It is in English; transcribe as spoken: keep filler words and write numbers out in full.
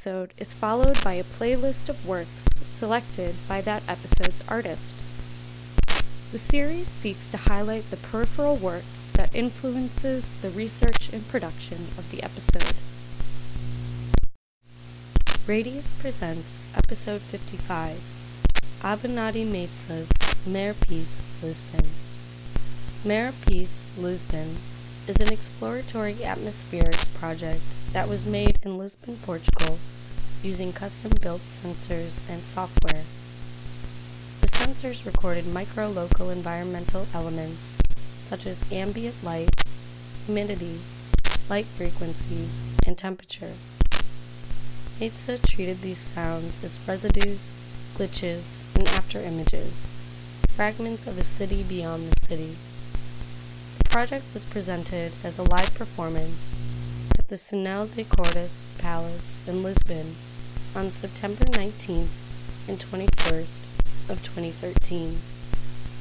episode is followed by a playlist of works selected by that episode's artist. The series seeks to highlight the peripheral work that influences the research and production of the episode. Radius presents episode fifty-five, Abinadi Meitz's Mare Peace, Lisbon. Mare Peace, Lisbon is an exploratory atmospherics project that was made in Lisbon, Portugal, using custom-built sensors and software. The sensors recorded micro-local environmental elements such as ambient light, humidity, light frequencies, and temperature. Meitza treated these sounds as residues, glitches, and afterimages, fragments of a city beyond the city. The project was presented as a live performance at the Sinel de Cordes Palace in Lisbon on September nineteenth and twenty-first of twenty thirteen.